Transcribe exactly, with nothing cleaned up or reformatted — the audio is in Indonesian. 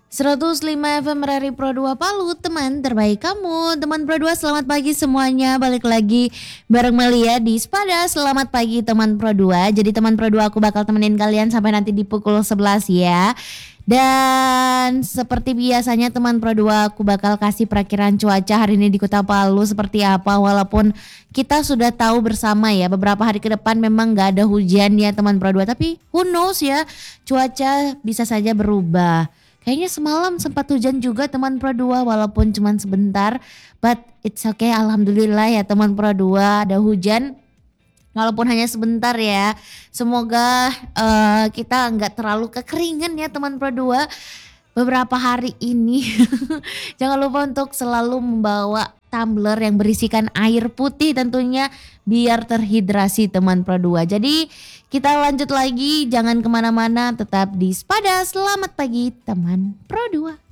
seratus lima F M Rari Pro dua Palu, teman terbaik kamu. Teman Pro dua, selamat pagi semuanya. Balik lagi bareng Melia di Spada. Selamat pagi teman Pro dua. Jadi teman Pro dua, aku bakal temenin kalian sampai nanti di pukul sebelas ya. Dan seperti biasanya teman Pro dua, aku bakal kasih perakiran cuaca hari ini di Kota Palu seperti apa. Walaupun kita sudah tahu bersama ya, beberapa hari ke depan memang gak ada hujan ya teman Pro dua. Tapi who knows ya, cuaca bisa saja berubah. Kayaknya semalam sempat hujan juga teman Pro dua, walaupun cuman sebentar. But it's okay, alhamdulillah ya teman Pro dua, ada hujan walaupun hanya sebentar ya. Semoga uh, kita nggak terlalu kekeringan ya teman Pro dua beberapa hari ini. Jangan lupa untuk selalu membawa tumbler yang berisikan air putih tentunya, biar terhidrasi teman Pro dua. Jadi kita lanjut lagi, jangan kemana-mana, tetap di Spada. Selamat pagi teman Pro dua.